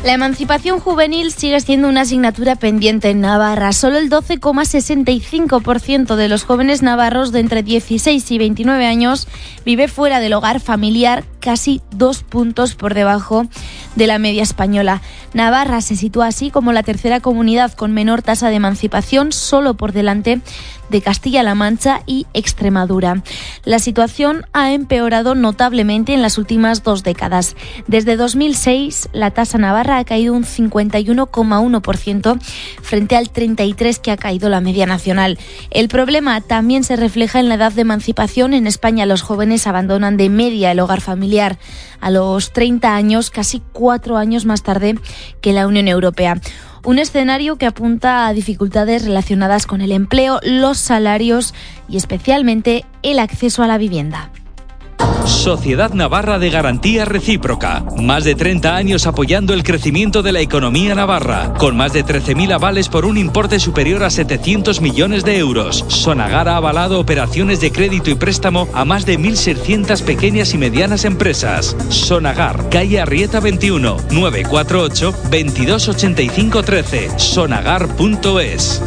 La emancipación juvenil sigue siendo una asignatura pendiente en Navarra. Solo el 12,65% de los jóvenes navarros de entre 16 y 29 años vive fuera del hogar familiar, casi 2 puntos por debajo de la media española. Navarra se sitúa así como la tercera comunidad con menor tasa de emancipación, solo por delante de Castilla-La Mancha y Extremadura. La situación ha empeorado notablemente en las últimas 2 décadas. Desde 2006, la tasa navarra ha caído un 51,1% frente al 33% que ha caído la media nacional. El problema también se refleja en la edad de emancipación. En España, los jóvenes abandonan de media el hogar familiar a los 30 años, casi 4 años más tarde que la Unión Europea. Un escenario que apunta a dificultades relacionadas con el empleo, los salarios y especialmente el acceso a la vivienda. Sociedad Navarra de Garantía Recíproca. Más de 30 años apoyando el crecimiento de la economía navarra, con más de 13.000 avales por un importe superior a 700 millones de euros. Sonagar ha avalado operaciones de crédito y préstamo a más de 1.600 pequeñas y medianas empresas. Sonagar, calle Arrieta 21, 948 2285 13. Sonagar.es.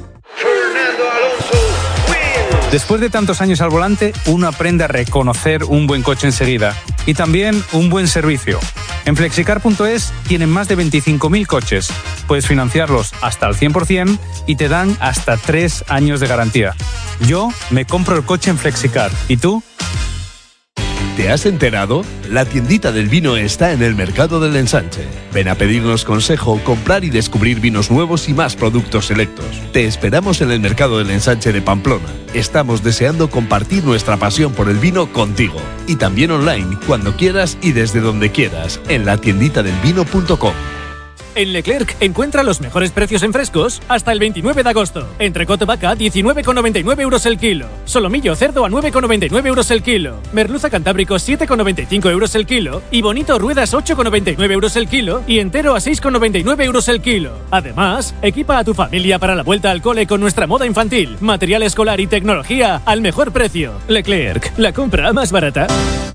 Después de tantos años al volante, uno aprende a reconocer un buen coche enseguida y también un buen servicio. En Flexicar.es tienen más de 25.000 coches. Puedes financiarlos hasta al 100% y te dan hasta 3 años de garantía. Yo me compro el coche en Flexicar. ¿Y tú? ¿Te has enterado? La tiendita del vino está en el Mercado del Ensanche. Ven a pedirnos consejo, comprar y descubrir vinos nuevos y más productos selectos. Te esperamos en el Mercado del Ensanche de Pamplona. Estamos deseando compartir nuestra pasión por el vino contigo. Y también online, cuando quieras y desde donde quieras, en latienditadelvino.com. En Leclerc encuentra los mejores precios en frescos hasta el 29 de agosto. Entrecote vaca 19,99 euros el kilo. Solomillo cerdo a 9,99 euros el kilo. Merluza cantábrico 7,95 euros el kilo. Y bonito ruedas 8,99 euros el kilo. Y entero a 6,99 euros el kilo. Además, equipa a tu familia para la vuelta al cole con nuestra moda infantil, material escolar y tecnología al mejor precio. Leclerc, la compra más barata.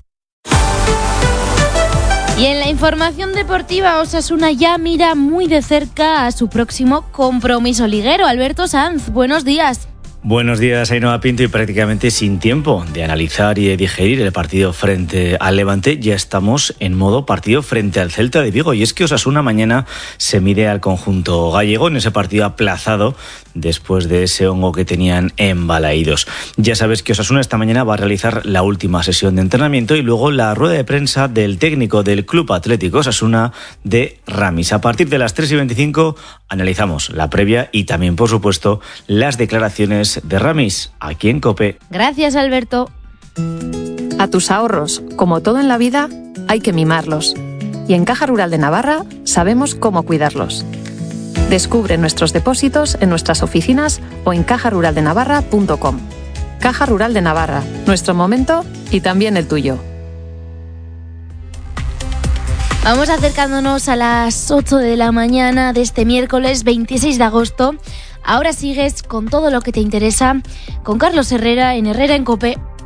Y en la información deportiva, Osasuna ya mira muy de cerca a su próximo compromiso liguero. Alberto Sanz, buenos días. Buenos días, Ainhoa Pinto, y prácticamente sin tiempo de analizar y de digerir el partido frente al Levante, ya estamos en modo partido frente al Celta de Vigo. Y es que Osasuna mañana se mide al conjunto gallego en ese partido aplazado después de ese hongo que tenían en Balaídos. Ya sabes que Osasuna esta mañana va a realizar la última sesión de entrenamiento y luego la rueda de prensa del técnico del Club Atlético Osasuna, de Ramis. A partir de las 3:25 analizamos la previa y también, por supuesto, las declaraciones de Ramis aquí en COPE. Gracias, Alberto. A tus ahorros, como todo en la vida, hay que mimarlos. Y en Caja Rural de Navarra sabemos cómo cuidarlos. Descubre nuestros depósitos en nuestras oficinas o en cajaruraldenavarra.com. Caja Rural de Navarra, nuestro momento y también el tuyo. Vamos acercándonos a las 8 de la mañana de este miércoles 26 de agosto. Ahora sigues con todo lo que te interesa con Carlos Herrera en Herrera en COPE.